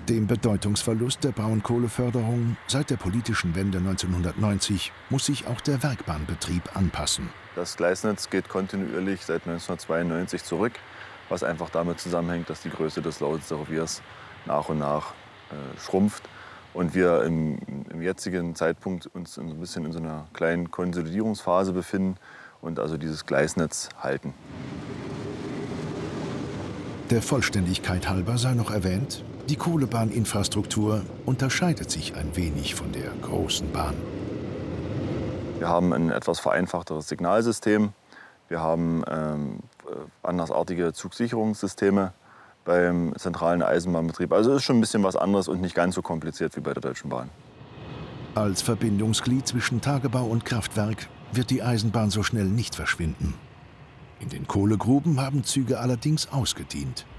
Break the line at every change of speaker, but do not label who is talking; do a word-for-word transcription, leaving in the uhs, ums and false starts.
dem Bedeutungsverlust der Braunkohleförderung seit der politischen Wende neunzehnhundertneunzig muss sich auch der Werkbahnbetrieb anpassen.
Das Gleisnetz geht kontinuierlich seit neunzehnhundertzweiundneunzig zurück, was einfach damit zusammenhängt, dass die Größe des Lausitzer Reviers nach und nach äh, schrumpft und wir im, im jetzigen Zeitpunkt uns ein bisschen in so einer kleinen Konsolidierungsphase befinden und also dieses Gleisnetz halten.
Der Vollständigkeit halber sei noch erwähnt, die Kohlebahninfrastruktur unterscheidet sich ein wenig von der großen Bahn.
Wir haben ein etwas vereinfachteres Signalsystem. Wir haben ähm, andersartige Zugsicherungssysteme beim zentralen Eisenbahnbetrieb. Also es ist schon ein bisschen was anderes und nicht ganz so kompliziert wie bei der Deutschen Bahn.
Als Verbindungsglied zwischen Tagebau und Kraftwerk wird die Eisenbahn so schnell nicht verschwinden. In den Kohlegruben haben Züge allerdings ausgedient.